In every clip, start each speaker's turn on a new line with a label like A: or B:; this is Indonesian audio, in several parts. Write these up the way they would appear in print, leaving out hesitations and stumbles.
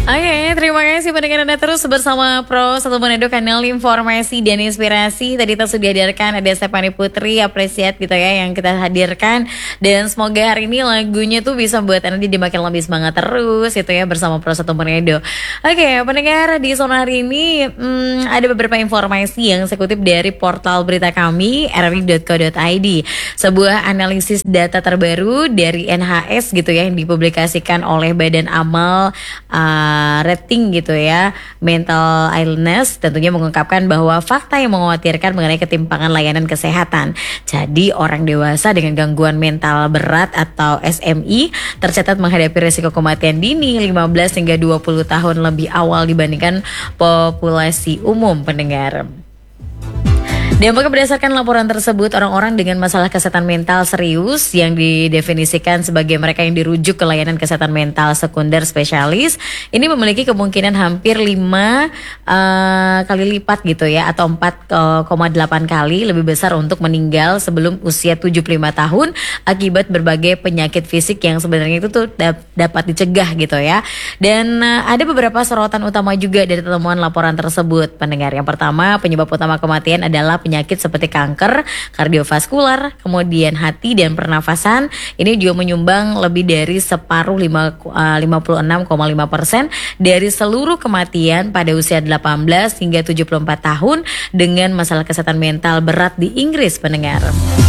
A: Oke, terima kasih pendengar Anda terus bersama Pro 1 Manado, kanal informasi dan inspirasi. Tadi kita sudah hadirkan ada Stephanie Putri, apresiat gitu ya yang kita hadirkan. Dan semoga hari ini lagunya tuh bisa buat Anda jadi makin lebih semangat terus gitu ya bersama Pro 1 Manado. Oke, pendengar, di zona hari ini ada beberapa informasi yang saya kutip dari portal berita kami rri.co.id. Sebuah analisis data terbaru dari NHS gitu ya yang dipublikasikan oleh Badan Amal Rating gitu ya, mental illness, tentunya mengungkapkan bahwa fakta yang mengkhawatirkan mengenai ketimpangan layanan kesehatan. Jadi orang dewasa dengan gangguan mental berat atau SMI tercatat menghadapi risiko kematian dini 15 hingga 20 tahun lebih awal dibandingkan populasi umum, pendengar. Dan berdasarkan laporan tersebut, orang-orang dengan masalah kesehatan mental serius yang didefinisikan sebagai mereka yang dirujuk ke layanan kesehatan mental sekunder spesialis ini memiliki kemungkinan hampir 5 kali lipat gitu ya, atau 4,8 kali lebih besar untuk meninggal sebelum usia 75 tahun akibat berbagai penyakit fisik yang sebenarnya itu tuh dapat dicegah gitu ya. Dan ada beberapa sorotan utama juga dari temuan laporan tersebut, pendengar. Yang pertama, penyebab utama kematian adalah penyakit seperti kanker, kardiovaskular, kemudian hati dan pernafasan. Ini juga menyumbang lebih dari separuh 56,5% dari seluruh kematian pada usia 18 hingga 74 tahun dengan masalah kesehatan mental berat di Inggris, pendengar.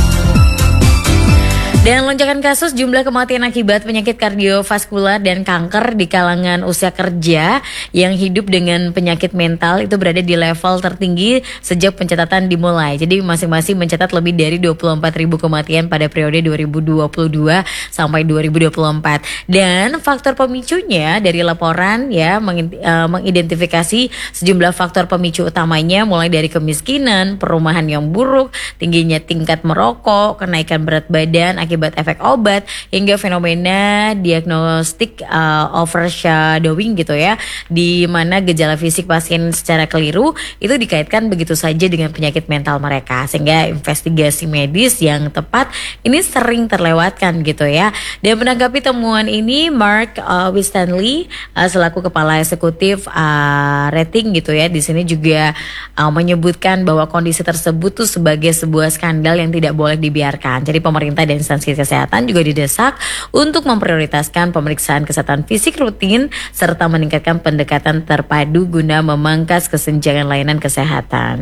A: Dan lonjakan kasus jumlah kematian akibat penyakit kardiovaskular dan kanker di kalangan usia kerja yang hidup dengan penyakit mental itu berada di level tertinggi sejak pencatatan dimulai. Jadi masing-masing mencatat lebih dari 24.000 kematian pada periode 2022 sampai 2024. Dan faktor pemicunya dari laporan ya mengidentifikasi sejumlah faktor pemicu utamanya, mulai dari kemiskinan, perumahan yang buruk, tingginya tingkat merokok, kenaikan berat badan akibat efek obat, hingga fenomena diagnostik overshadowing gitu ya, di mana gejala fisik pasien secara keliru itu dikaitkan begitu saja dengan penyakit mental mereka, sehingga investigasi medis yang tepat ini sering terlewatkan gitu ya. Dan menanggapi temuan ini, Mark Winstanley selaku kepala eksekutif rating gitu ya, di sini juga menyebutkan bahwa kondisi tersebut tuh sebagai sebuah skandal yang tidak boleh dibiarkan. Jadi pemerintah dan instansi kesehatan juga didesak untuk memprioritaskan pemeriksaan kesehatan fisik rutin serta meningkatkan pendekatan terpadu guna memangkas kesenjangan layanan kesehatan.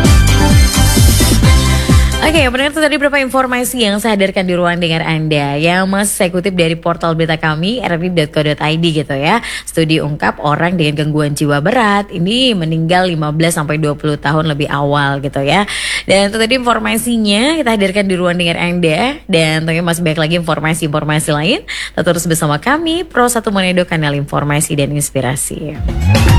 A: Oke, benar itu tadi beberapa informasi yang saya hadirkan di ruang dengar Anda yang masih saya kutip dari portal berita kami rri.co.id gitu ya. Studi ungkap orang dengan gangguan jiwa berat ini meninggal 15-20 tahun lebih awal gitu ya. Dan itu tadi informasinya kita hadirkan di ruang dengar Anda. Dan tentunya masih banyak lagi informasi-informasi lain. Tetap terus bersama kami Pro 1 Manado, kanal informasi dan inspirasi.